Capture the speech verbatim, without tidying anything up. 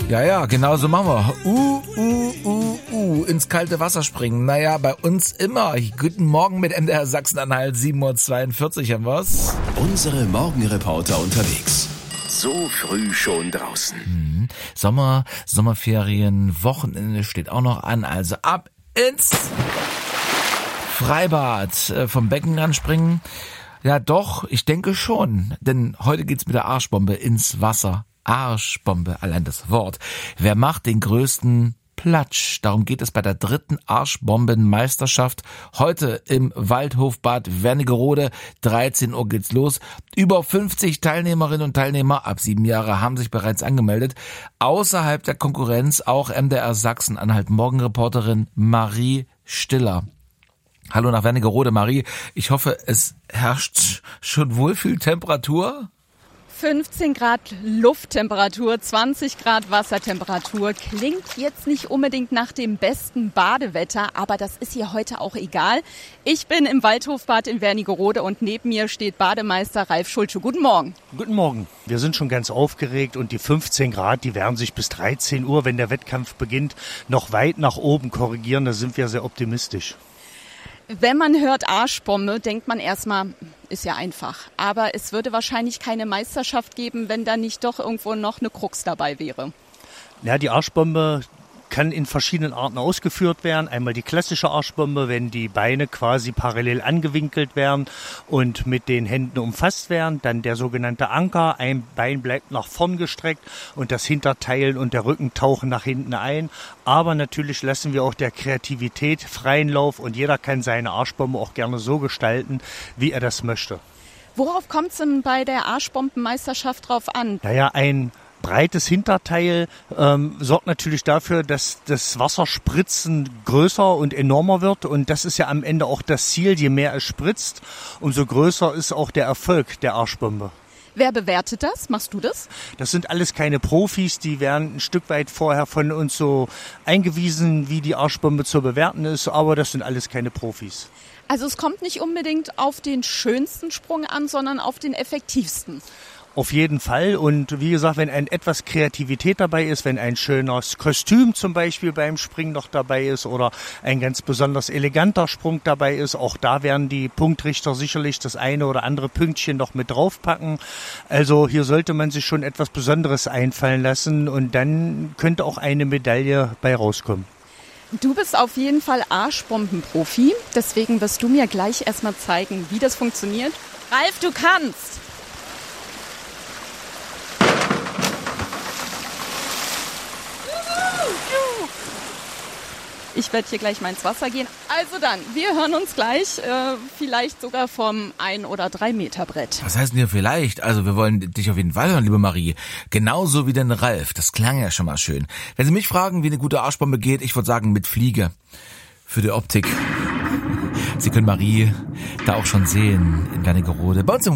Ja, ja, genau so machen wir. Uh, uh, uh, uh, ins kalte Wasser springen. Naja, bei uns immer. Guten Morgen mit M D R Sachsen-Anhalt, sieben Uhr zweiundvierzig haben wir's. Unsere Morgenreporter unterwegs. So früh schon draußen. Mhm. Sommer, Sommerferien, Wochenende steht auch noch an. Also ab ins Freibad. Äh, vom Beckenrand springen. Ja doch, ich denke schon. Denn heute geht's mit der Arschbombe ins Wasser. Arschbombe, allein das Wort. Wer macht den größten Platsch? Darum geht es bei der dritten Arschbombenmeisterschaft. Heute im Waldhofbad Wernigerode. dreizehn Uhr geht's los. Über fünfzig Teilnehmerinnen und Teilnehmer ab sieben Jahre haben sich bereits angemeldet. Außerhalb der Konkurrenz auch M D R Sachsen-Anhalt Morgenreporterin Marie Stiller. Hallo nach Wernigerode, Marie. Ich hoffe, es herrscht schon Wohlfühltemperatur. fünfzehn Grad Lufttemperatur, zwanzig Grad Wassertemperatur. Klingt jetzt nicht unbedingt nach dem besten Badewetter, aber das ist hier heute auch egal. Ich bin im Waldhofbad in Wernigerode und neben mir steht Bademeister Ralf Schulze. Guten Morgen. Guten Morgen. Wir sind schon ganz aufgeregt und die fünfzehn Grad, die werden sich bis dreizehn Uhr, wenn der Wettkampf beginnt, noch weit nach oben korrigieren. Da sind wir sehr optimistisch. Wenn man hört Arschbombe, denkt man erstmal, ist ja einfach. Aber es würde wahrscheinlich keine Meisterschaft geben, wenn da nicht doch irgendwo noch eine Krux dabei wäre. Ja, die Arschbombe kann in verschiedenen Arten ausgeführt werden. Einmal die klassische Arschbombe, wenn die Beine quasi parallel angewinkelt werden und mit den Händen umfasst werden. Dann der sogenannte Anker, ein Bein bleibt nach vorn gestreckt und das Hinterteil und der Rücken tauchen nach hinten ein. Aber natürlich lassen wir auch der Kreativität freien Lauf und jeder kann seine Arschbombe auch gerne so gestalten, wie er das möchte. Worauf kommt es denn bei der Arschbombenmeisterschaft drauf an? Naja, ein breites Hinterteil ähm, sorgt natürlich dafür, dass das Wasserspritzen größer und enormer wird. Und das ist ja am Ende auch das Ziel. Je mehr es spritzt, umso größer ist auch der Erfolg der Arschbombe. Wer bewertet das? Machst du das? Das sind alles keine Profis, die werden ein Stück weit vorher von uns so eingewiesen, wie die Arschbombe zu bewerten ist, aber das sind alles keine Profis. Also es kommt nicht unbedingt auf den schönsten Sprung an, sondern auf den effektivsten. Auf jeden Fall. Und wie gesagt, wenn ein etwas Kreativität dabei ist, wenn ein schönes Kostüm zum Beispiel beim Springen noch dabei ist oder ein ganz besonders eleganter Sprung dabei ist, auch da werden die Punktrichter sicherlich das eine oder andere Pünktchen noch mit draufpacken. Also hier sollte man sich schon etwas Besonderes einfallen lassen und dann könnte auch eine Medaille bei rauskommen. Du bist auf jeden Fall Arschbombenprofi, deswegen wirst du mir gleich erstmal zeigen, wie das funktioniert. Ralf, du kannst! Ich werde hier gleich mal ins Wasser gehen. Also dann, wir hören uns gleich, äh, vielleicht sogar vom ein- oder drei Meter Brett. Was heißt denn hier vielleicht? Also wir wollen dich auf jeden Fall hören, liebe Marie. Genauso wie den Ralf. Das klang ja schon mal schön. Wenn Sie mich fragen, wie eine gute Arschbombe geht, ich würde sagen mit Fliege. Für die Optik. Sie können Marie da auch schon sehen in Wernigerode. Bei uns im